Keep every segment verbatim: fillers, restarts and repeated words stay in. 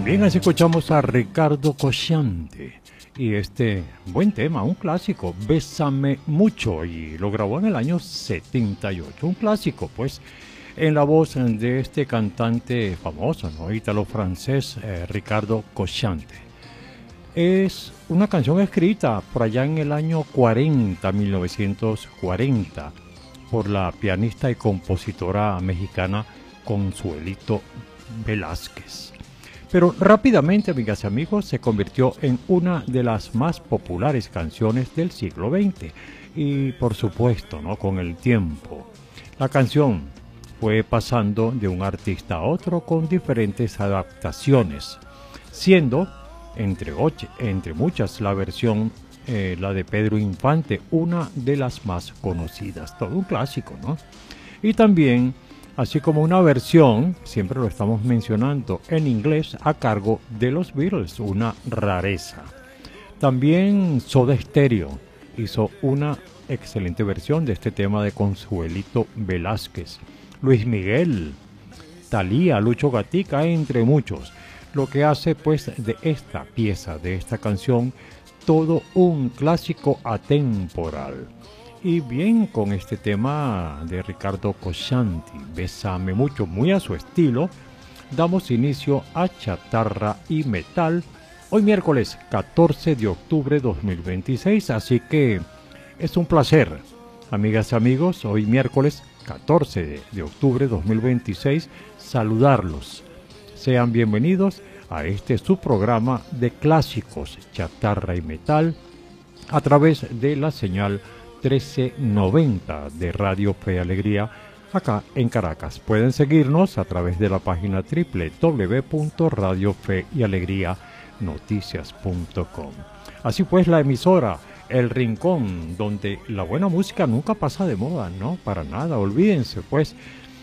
Bien, así escuchamos a Ricardo Cocciante y este buen tema, un clásico, Bésame Mucho, y lo grabó en el año setenta y ocho, un clásico pues en la voz de este cantante famoso, ¿no? Ítalo-francés, eh, Ricardo Cocciante. Es una canción escrita por allá en el año cuarenta, mil novecientos cuarenta, por la pianista y compositora mexicana Consuelito Velázquez. Pero rápidamente, amigas y amigos, se convirtió en una de las más populares canciones del siglo veinte. Y por supuesto, ¿no?, con el tiempo, la canción fue pasando de un artista a otro con diferentes adaptaciones, siendo, entre, ocho, entre muchas, la versión, eh, la de Pedro Infante, una de las más conocidas. Todo un clásico, ¿no? Y también, así como una versión, siempre lo estamos mencionando, en inglés a cargo de los Beatles, una rareza. También Soda Stereo hizo una excelente versión de este tema de Consuelito Velázquez. Luis Miguel, Thalía, Lucho Gatica, entre muchos. Lo que hace pues de esta pieza, de esta canción, todo un clásico atemporal. Y bien, con este tema de Ricardo Cocciante, Bésame Mucho, muy a su estilo, damos inicio a Chatarra y Metal, hoy miércoles catorce de octubre de dos mil veintiséis, así que es un placer, amigas y amigos, hoy miércoles catorce de octubre de dos mil veintiséis, saludarlos. Sean bienvenidos a este subprograma de clásicos, Chatarra y Metal, a través de la señal trece noventa de Radio Fe y Alegría, acá en Caracas. Pueden seguirnos a través de la página doble u doble u doble u punto radio fe y alegría noticias punto com. Así pues, la emisora El Rincón, donde la buena música nunca pasa de moda, no, para nada. Olvídense pues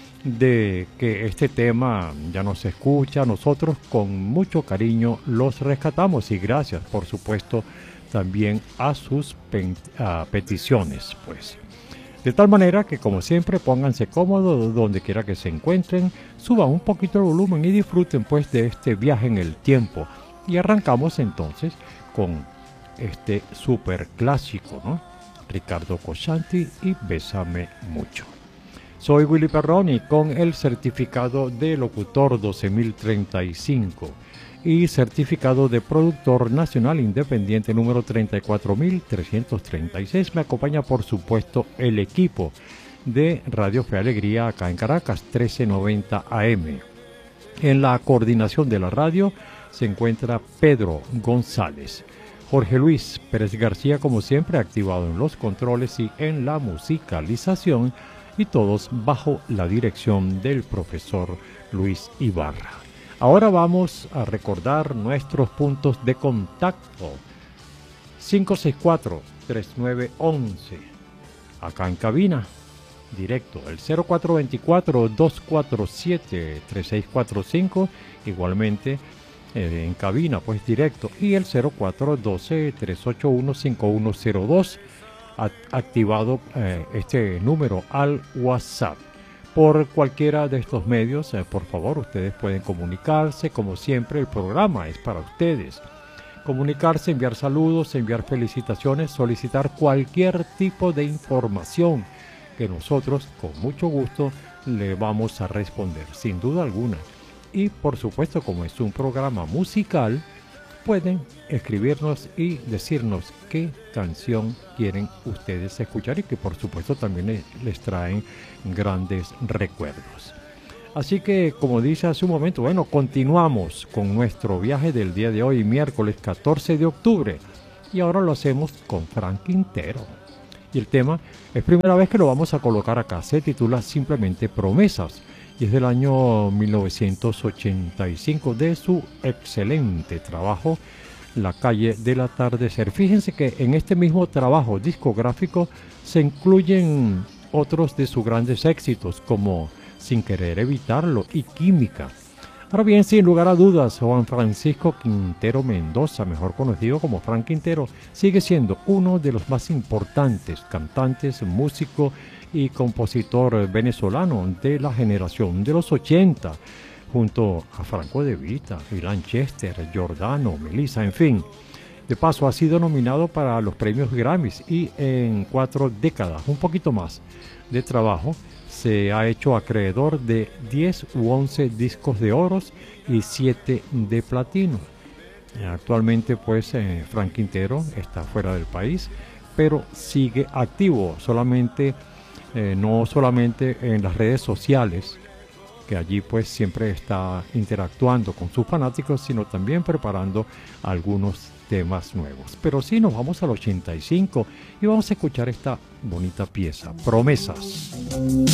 de que este tema ya no se escucha. Nosotros con mucho cariño los rescatamos y gracias, por supuesto, también a sus a peticiones, pues. De tal manera que, como siempre, pónganse cómodos donde quiera que se encuentren, suban un poquito el volumen y disfruten pues de este viaje en el tiempo. Y arrancamos entonces con este super clásico, ¿no? Ricardo Cocciante y Bésame Mucho. Soy Willy Perroni con el certificado de locutor doce mil treinta y cinco y certificado de productor nacional independiente número treinta y cuatro mil trescientos treinta y seis. Me acompaña, por supuesto, el equipo de Radio Fe y Alegría acá en Caracas, trece noventa A M. En la coordinación de la radio se encuentra Pedro González. Jorge Luis Pérez García, como siempre, activado en los controles y en la musicalización, y todos bajo la dirección del profesor Luis Ibarra. Ahora vamos a recordar nuestros puntos de contacto. cinco seis cuatro, tres nueve uno uno, acá en cabina, directo, el cero cuatro dos cuatro, dos cuatro siete, tres seis cuatro cinco, igualmente eh, en cabina, pues directo, y el cero cuatro uno dos, tres ocho uno, cinco uno cero dos, activado eh, este número al WhatsApp. Por cualquiera de estos medios, eh, por favor, ustedes pueden comunicarse. Como siempre, el programa es para ustedes. Comunicarse, enviar saludos, enviar felicitaciones, solicitar cualquier tipo de información que nosotros, con mucho gusto, le vamos a responder, sin duda alguna. Y, por supuesto, como es un programa musical, pueden escribirnos y decirnos qué canción quieren ustedes escuchar y que por supuesto también les, les traen grandes recuerdos. Así que, como dice hace un momento, bueno, continuamos con nuestro viaje del día de hoy, miércoles catorce de octubre, y ahora lo hacemos con Frank Quintero. Y el tema es primera vez que lo vamos a colocar acá, se titula simplemente Promesas, y es del año mil novecientos ochenta y cinco, de su excelente trabajo La calle del atardecer. Fíjense que en este mismo trabajo discográfico se incluyen otros de sus grandes éxitos como Sin querer evitarlo y Química. Ahora bien, sin lugar a dudas, Juan Francisco Quintero Mendoza, mejor conocido como Frank Quintero, sigue siendo uno de los más importantes cantantes, músico y compositor venezolano de la generación de los ochenta. junto a Franco De Vita, Ilan Chester, Giordano, Melissa, en fin. De paso, ha sido nominado para los premios Grammys y en cuatro décadas, un poquito más de trabajo, se ha hecho acreedor de diez u once discos de oros y siete de platino. Actualmente, pues, eh, Frank Quintero está fuera del país, pero sigue activo, solamente, eh, no solamente en las redes sociales, que allí pues siempre está interactuando con sus fanáticos, sino también preparando algunos temas nuevos. Pero sí, nos vamos al ochenta y cinco y vamos a escuchar esta bonita pieza, Promesas.